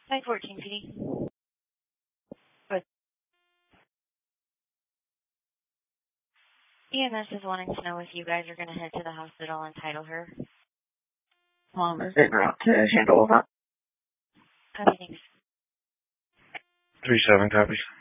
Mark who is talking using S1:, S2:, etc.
S1: 514 PD. But EMS is wanting to know if you guys are going to head to the hospital and title her.
S2: Mom is en route to handle that.
S1: Copy, thanks.
S3: 3-7 copies.